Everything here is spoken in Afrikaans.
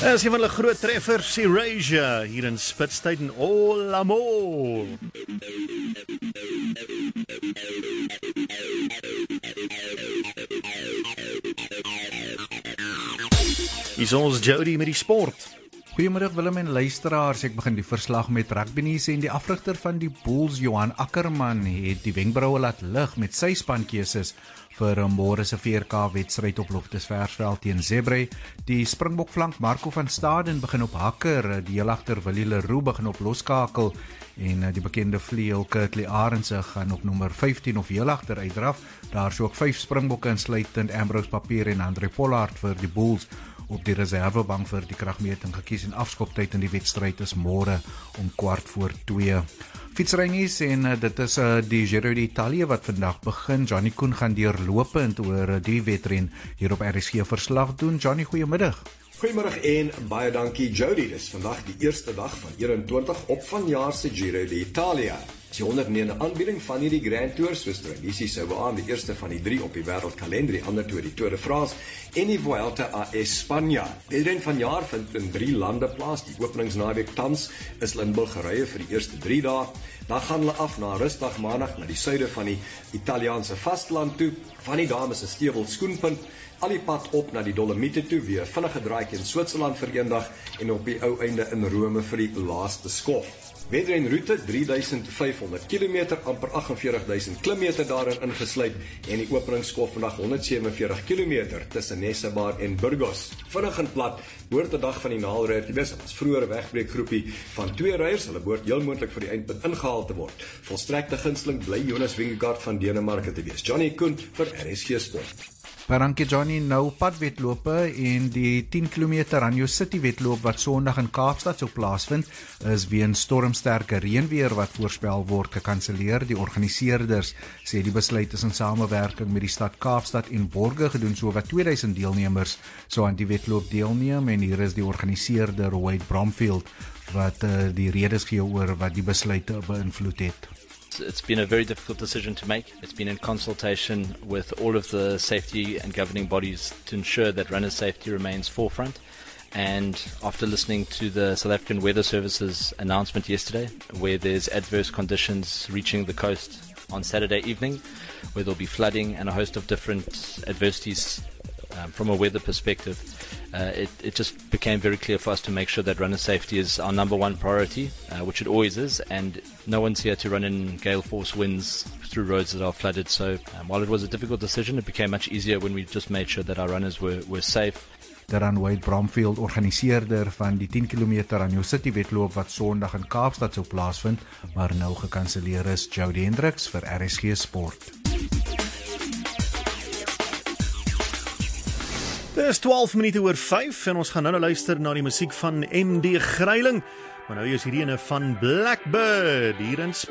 As een van hulle groot treffers, Erasure, hier in Spitstyd en All Amor. Hier is ons Jody met die sport. Goeiemiddag Willem en luisteraars, ek begin die verslag met rugbynuus en die afrigter van die Bulls, Johan Ackerman, het die wenkbroue laat lig met sy spankeuses vir môre se VRK-wedstryd op Loftusversveld teen Zebre. Die Springbok-flank Marco van Staden begin op hakker, die heel agter Willie Leroux begin op loskakel en die bekende vleuel Kurtley Arendse gaan op nommer 15 of heel agter uitdraf. Daar is ook 5 Springbokke insluitend Ambrose Papier en Andre Pollard vir die Bulls op die reservebank vir die kragmeting gekies en afskoptyd in die wedstryd is môre om 2:15. Fietsrynuus en dit is die Giro d'Italia wat vandag begin. Johnny Koen gaan deurlopend oor die wedren hier op RSG verslag doen. Johnny, goeiemiddag. Goeiemiddag en baie dankie Jody. Dis vandag die eerste dag van 21 op vanjaar se Giro d'Italia. Die 109 aanbieding van hierdie Grand Tour, soos tradisie sou beaam, die eerste van die 3 op die wêreldkalender, die ander 2 die Tour de France en die Vuelta a España. Die wedren vanjaar vind in 3 lande plaas. Die openingsnaweek tans is in Bulgarië vir die eerste 3 dae. Dan gaan hulle af na rustdag maandag na die suide van die Italiaanse vasteland toe. Van die dames 'n stewel skoenpunt, al die pad op na die Dolomiete toe, weer vinnige draaitjie in Switserland vir eendag en op die ou einde in Rome vir die laaste skof. Wedrenroete 3500 km, amper 48000 km daarin ingesluit en die openingsskof vandag 147 km tussen Nesebar en Burgos. Vinnig en plat, behoort die dag van die naalryder te wees. Dit was vroeër 'n wegbreekgroepie van 2 ryers. Hulle behoort heel moontlik vir die eindpunt ingehaal te word. Volstrekte gunsteling bly Jonas Vingegaard van Denemarke te wees. Johnny Koen vir RSG Sport. Dankie Johnny, nou padwedlope en die 10 km Ranjo City wedloop wat Sondag in Kaapstad sou plaasvind, is weens stormsterke reënweer wat voorspel word gekanselleer. Die organiseerders sê die besluit is in samewerking met die stad Kaapstad en Borge gedoen, so wat 2000 deelnemers sou aan die wedloop deelneem en hier is die organiseerder Wade Bromfield wat die redes gee oor wat die besluit beïnvloed het. It's been a very difficult decision to make. It's been in consultation with all of the safety and governing bodies to ensure that runner safety remains forefront. And after listening to the South African Weather Service's announcement yesterday, where there's adverse conditions reaching the coast on Saturday evening, where there'll be flooding and a host of different adversities from a weather perspective, it just became very clear for us to make sure that runner safety is our number one priority, which it always is, and no one's here to run in gale force winds through roads that are flooded. So while it was a difficult decision, it became much easier when we just made sure that our runners were safe. Daaraan Wade Bromfield, organiseerder van die 10 km Ranjo City wedloop wat Sondag in Kaapstad sou plaasvind, maar nou gekanselleer is. Jody Hendricks vir RSG Sport. Dit is 12 minute oor 5 en ons gaan nou luister na die musiek van MD Greiling. Maar nou is hierdie ene van Blackbird hier in Spitstyd.